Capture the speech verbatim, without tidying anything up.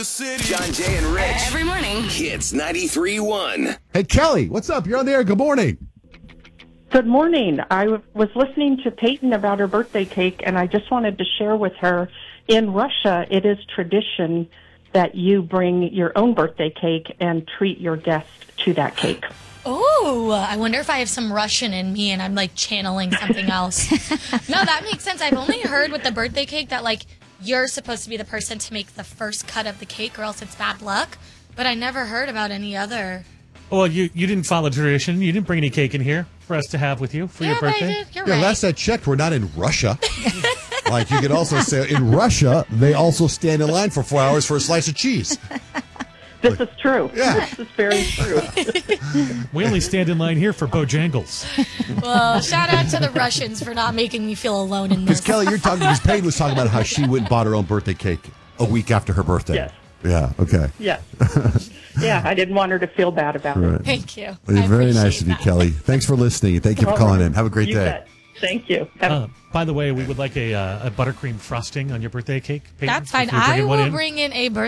John, Jay, and Rich. Every morning. Hits ninety-three point one. Hey, Kelly, what's up? You're on the air. Good morning. Good morning. I w- was listening to Peyton about her birthday cake, and I just wanted to share with her, in Russia, it is tradition that you bring your own birthday cake and treat your guest to that cake. Oh, I wonder if I have some Russian in me and I'm like channeling something else. No, that makes sense. I've only heard with the birthday cake that like you're supposed to be the person to make the first cut of the cake or else it's bad luck. But I never heard about any other. Well, you, you didn't follow tradition. You didn't bring any cake in here for us to have with you for yeah, your birthday. But I did. You're Yeah, right. last I checked, we're not in Russia. Like, you could also say, in Russia, they also stand in line for four hours for a slice of cheese. This is true. Yeah. This is very true. We only stand in line here for Bojangles. Well, shout out to the Russians for not making me feel alone in Because, this. Kelly, you're talking, because Peyton was talking about how she went and bought her own birthday cake a week after her birthday. Yes. Yeah, okay. Yeah. Yeah, I didn't want her to feel bad about it. Right. Thank you. Well, I very appreciate nice of you, that. Kelly. Thanks for listening, and thank you for All calling right. in. Have a great You day. bet. Thank you. Have Uh, by the way, we would like a, uh, a buttercream frosting on your birthday cake. Peyton, That's fine. if you're I bringing one will in. bring in a birthday